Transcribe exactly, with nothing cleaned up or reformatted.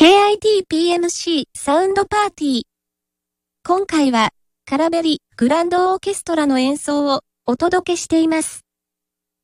ケーアイティーピーエムシー サウンドパーティー。今回はカラベリグランドオーケストラの演奏をお届けしています。